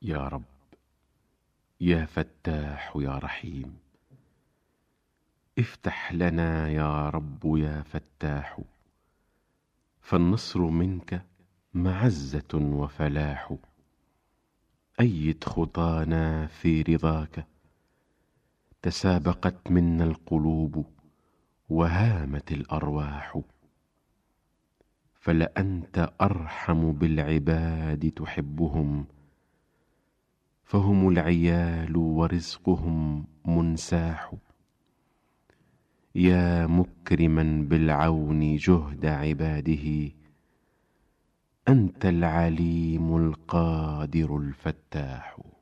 يا رب، يا فتاح يا رحيم، افتح لنا يا رب يا فتاح، فالنصر منك معزة وفلاح. أيد خطانا في رضاك، تسابقت منا القلوب وهامت الأرواح. فلأنت أرحم بالعباد تحبهم، فهم العيال ورزقهم منساح. يا مكرما بالعون جهد عباده، أنت العليم القادر الفتاح.